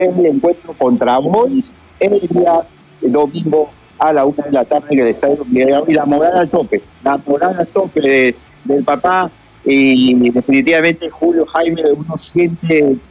el encuentro contra Boys el día domingo a la 1 de la tarde en el Estadio Miguel, y la moral al tope, del papá. Y definitivamente Julio Jaime, uno siente